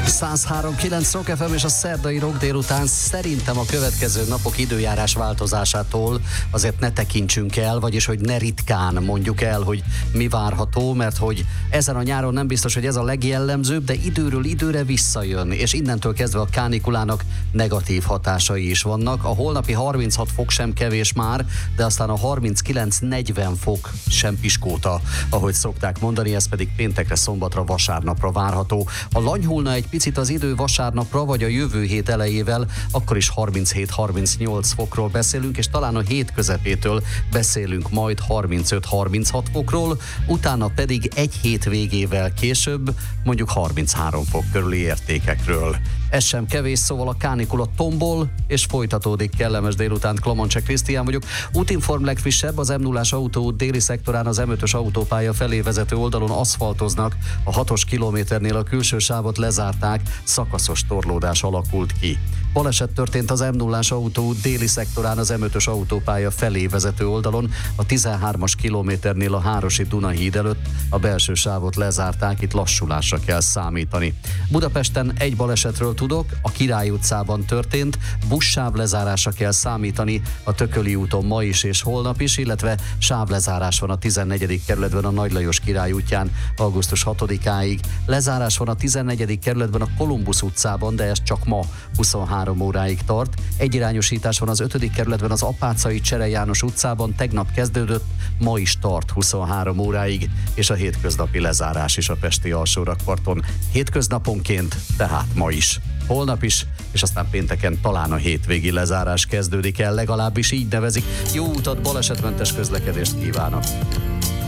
103.9 Rock FM és a szerdai Rock délután szerintem a következő napok időjárás változásától azért ne tekintsünk el, vagyis hogy ne ritkán mondjuk el, hogy mi várható, mert hogy ezen a nyáron nem biztos, hogy ez a legjellemzőbb, de időről időre visszajön, és innentől kezdve a kánikulának negatív hatásai is vannak. A holnapi 36 fok sem kevés már, de aztán a 39-40 fok sem piskóta, ahogy szokták mondani, ez pedig péntekre, szombatra, vasárnapra várható. Ha lanyhulna egy picit az idő vasárnapra, vagy a jövő hét elejével, akkor is 37-38 fokról beszélünk, és talán a hét közepétől beszélünk majd 35-36 fokról, utána pedig egy hét végével később mondjuk 33 fok körüli értékekről. Ez sem kevés, szóval a kánikula tombol, és folytatódik. Kellemes délutánt, Klomoncse Krisztián vagyok. Útinform legfrissebb, az M0-as autóút déli szektorán az M5-ös autópálya felé vezető oldalon aszfaltoznak, a 6-os kilométernél a külső sávot lezárták, szakaszos torlódás alakult ki. Baleset történt az M0-as autóút déli szektorán az M5-ös autópálya felé vezető oldalon, a 13-as kilométernél a Hárosi Dunahíd előtt, a belső sávot lezárták, itt lassulásra kell számítani. Budapesten egy balesetről tudok, a Király utcában történt, buszsáv lezárásra kell számítani a Tököli úton ma is és holnap is, illetve sávlezárás van a 14. kerületben a Nagy Lajos Király útján augusztus 6-áig. Lezárás van a 14. kerületben a Kolumbusz utcában, de ez csak ma 23 óráig tart. Egyirányosítás van az 5. kerületben az Apáczai Csere János utcában, tegnap kezdődött, ma is tart 23 óráig, és a hétköznapi lezárás is a pesti alsórakparton. Hétköznaponként, tehát ma is. Holnap is, és aztán pénteken talán a hétvégi lezárás kezdődik el, legalábbis így nevezik. Jó utat, balesetmentes közlekedést kívánok!